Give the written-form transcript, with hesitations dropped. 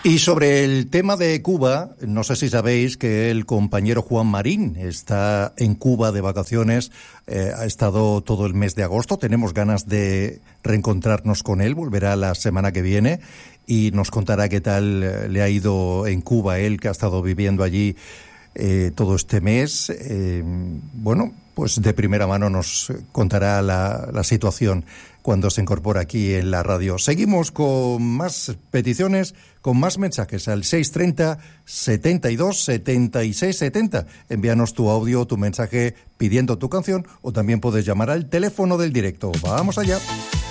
Y sobre el tema de Cuba, no sé si sabéis que el compañero Juan Marín está en Cuba de vacaciones, ha estado todo el mes de agosto, tenemos ganas de reencontrarnos con él, volverá la semana que viene y nos contará qué tal le ha ido en Cuba, él que ha estado viviendo allí todo este mes. Bueno, pues de primera mano nos contará la situación cuando se incorpora aquí en la radio. Seguimos con más peticiones, con más mensajes al 630 72 76 70. Envíanos tu audio, tu mensaje pidiendo tu canción o también puedes llamar al teléfono del directo. ¡Vamos allá!